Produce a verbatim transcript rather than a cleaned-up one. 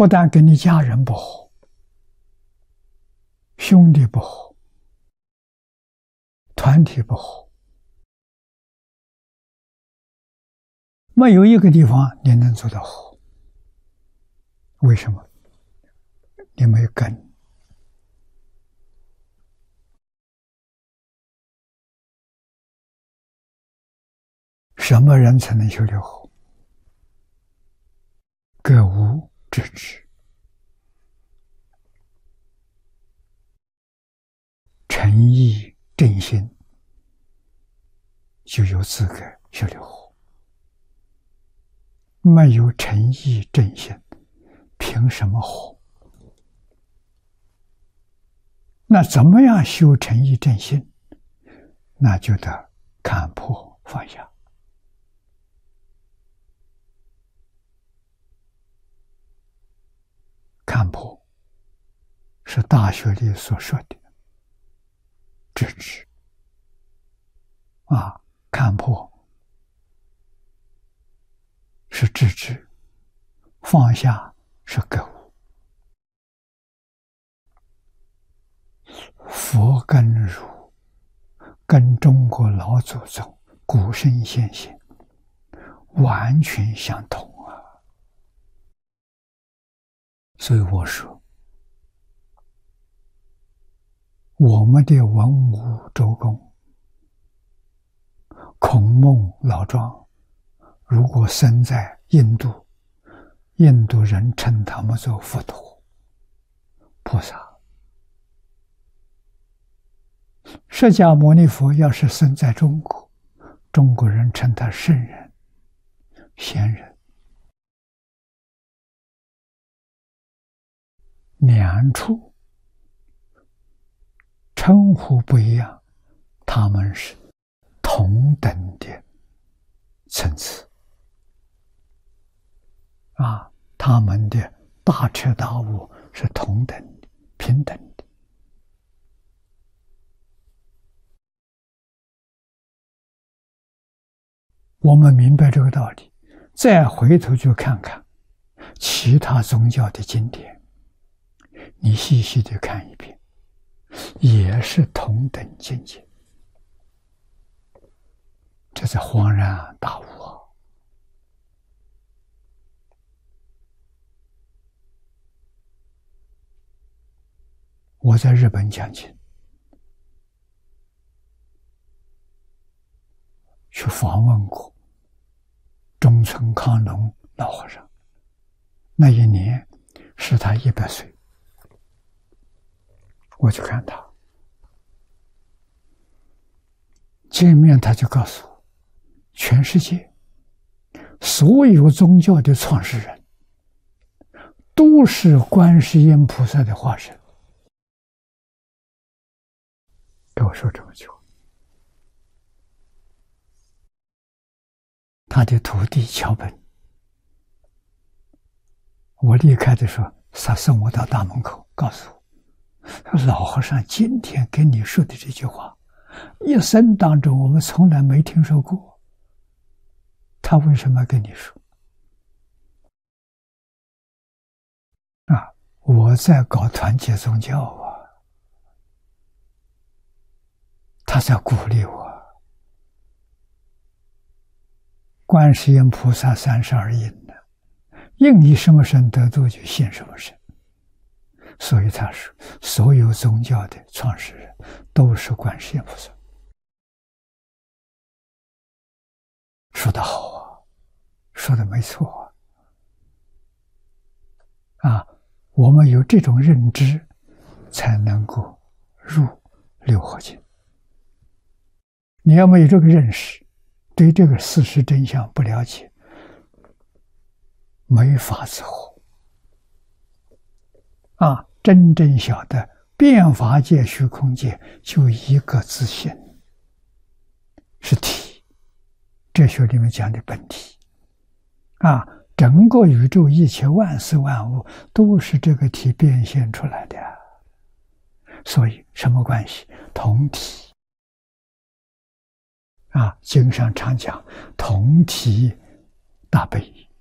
不但跟你家人不和，兄弟不和，团体不和，没有一个地方你能做到和。为什么？你没有根。什么人才能修六合？格物致知，诚意正心，就有资格修六合。没有诚意正心，凭什么合？那怎么样修诚意正心？那就得看破放下。看破是《大学》里所说的知止啊，看破是知止，放下是格物。佛跟儒跟中国老祖宗古圣先贤完全相同啊！所以我说，我们的文武周公、孔孟老庄，如果生在印度，印度人称他们做佛陀、菩萨；释迦牟尼佛要是生在中国，中国人称他圣人、贤人。两处称呼不一样，他们是同等的层次啊，他们的大彻大悟是同等的、平等的。我们明白这个道理，再回头去看看其他宗教的经典，你细细的看一遍，也是同等境界，这是恍然大悟啊！我在日本讲经，去访问过中村康隆老和尚，那一年是他一百岁。我去看他，见面他就告诉我，全世界所有宗教的创始人都是观世音菩萨的化身。跟我说这么句话。他的徒弟桥本，我离开的时候，他送我到大门口，告诉我，老和尚今天跟你说的这句话，一生当中我们从来没听说过，他为什么跟你说？啊，我在搞团结宗教啊，他在鼓励我。观世音菩萨三十二应呢，应以什么身得度，就现什么身。所以他说，所有宗教的创始人都是观世音菩萨。说得好啊，说得没错啊！啊，我们有这种认知，才能够入六合经。你要没有这个认识，对这个事实真相不了解，没法子活啊！真正晓得变法界、虚空界就一个自性，是体。哲学里面讲的本体啊，整个宇宙一切万事万物都是这个体变现出来的。所以什么关系？同体啊，经上常讲同体大悲，